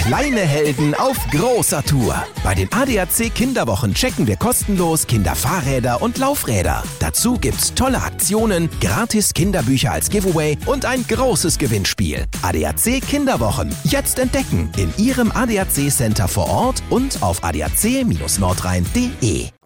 Kleine Helden auf großer Tour. Bei den ADAC Kinderwochen checken wir kostenlos Kinderfahrräder und Laufräder. Dazu gibt's tolle Aktionen, gratis Kinderbücher als Giveaway und ein großes Gewinnspiel. ADAC Kinderwochen. Jetzt entdecken in Ihrem ADAC Center vor Ort und auf adac-nordrhein.de.